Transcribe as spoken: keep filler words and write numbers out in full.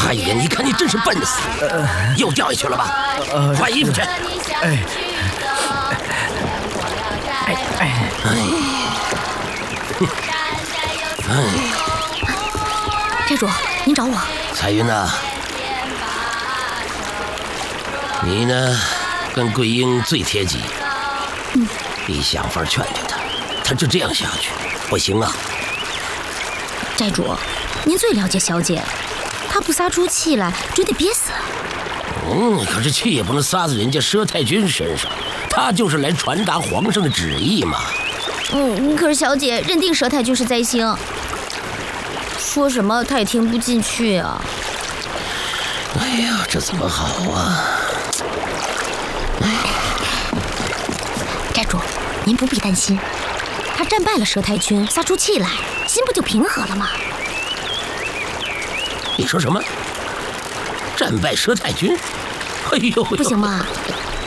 哎呀，你看你真是笨死，又掉下去了吧？换衣服去。 哎，哎哎哎， 寨主，您找我。 彩云呐，你呢，跟桂英最贴近。 嗯， 你想法劝劝他，他就这样下去不行啊。 寨主，您最了解小姐，她不撒出气来，准得憋死。 嗯，可是气也不能撒在人家佘太君身上，他就是来传达皇上的旨意嘛。 嗯，可是小姐认定佘太君是灾星，说什么她也听不进去啊。 哎呀，这怎么好啊？ 寨主，您不必担心，他战败了佘太君，撒出气来，心不就平和了吗？ 你说什么？战败佘太君？哎呦， 不行嘛，